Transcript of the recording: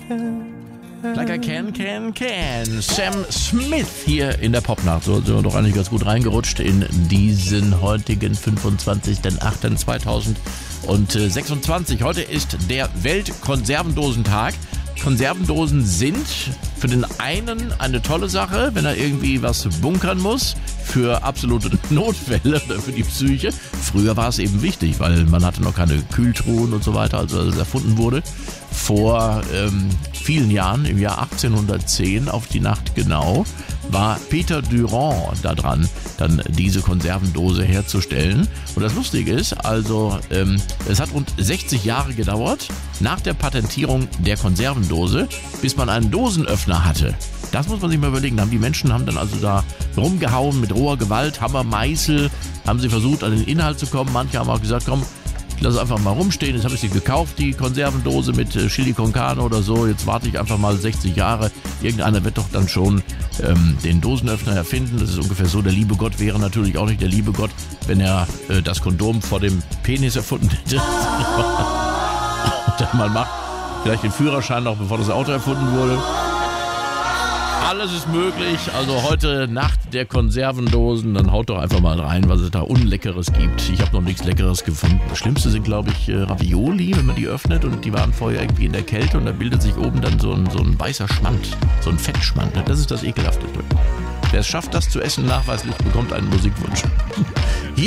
Like I can. Sam Smith hier in der Popnacht. So sind wir doch eigentlich ganz gut reingerutscht in diesen heutigen 25.08.2026. Heute ist der Weltkonservendosentag. Konservendosen sind für den einen eine tolle Sache, wenn er irgendwie was bunkern muss, für absolute Notfälle oder für die Psyche. Früher war es eben wichtig, weil man hatte noch keine Kühltruhen und so weiter, als es erfunden wurde. Vor vielen Jahren, im Jahr 1810 auf die Nacht genau, war Peter Durand da dran, dann diese Konservendose herzustellen. Und das Lustige ist, also es hat rund 60 Jahre gedauert, nach der Patentierung der Konservendose, bis man einen Dosenöffner hatte. Das muss man sich mal überlegen. Die Menschen haben dann also da rumgehauen mit roher Gewalt, Hammer, Meißel, haben sie versucht, an den Inhalt zu kommen. Manche haben auch gesagt, komm, ich lasse einfach mal rumstehen. Jetzt habe ich sie gekauft, die Konservendose mit Chili con Carne oder so. Jetzt warte ich einfach mal 60 Jahre. Irgendeiner wird doch dann schon den Dosenöffner erfinden. Das ist ungefähr so. Der liebe Gott wäre natürlich auch nicht der liebe Gott, wenn er das Kondom vor dem Penis erfunden hätte. Und dann mal macht. Vielleicht den Führerschein noch, bevor das Auto erfunden wurde. Alles ist möglich, also heute Nacht der Konservendosen, dann haut doch einfach mal rein, was es da Unleckeres gibt. Ich habe noch nichts Leckeres gefunden. Das Schlimmste sind, glaube ich, Ravioli, wenn man die öffnet und die waren vorher irgendwie in der Kälte und da bildet sich oben dann so ein weißer Schmand, so ein Fettschmand. Das ist das Ekelhafte. Wer es schafft, das zu essen, nachweislich bekommt einen Musikwunsch. Hier